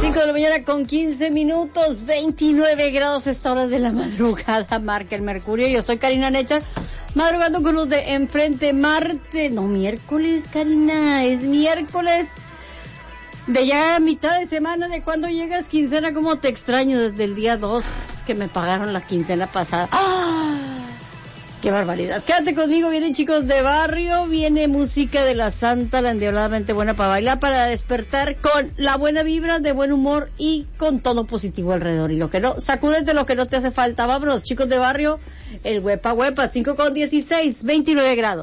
5 de la mañana con 15 minutos, 29 grados a esta hora de la madrugada, marca el mercurio. Yo soy Karina Necha, madrugando con los de enfrente, miércoles, Karina, es miércoles. De ya mitad de semana, de cuando llegas quincena, como te extraño desde el día 2 que me pagaron la quincena pasada. ¡Ah! ¡Qué barbaridad! Quédate conmigo, vienen chicos de barrio, viene música de la Santa, la endiabladamente buena para bailar, para despertar con la buena vibra, de buen humor y con tono positivo alrededor. Y lo que no, sacúdete lo que no te hace falta. Vámonos, chicos de barrio, el huepa, 5 con 16, 29 grados.